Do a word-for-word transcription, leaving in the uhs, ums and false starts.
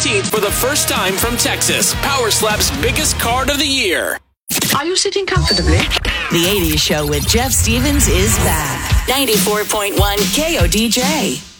fifteenth for the first time from Texas. Power Slap's biggest card of the year. Are you sitting comfortably? The eighties Show with Jeff Stevens is back. ninety-four point one K O D J.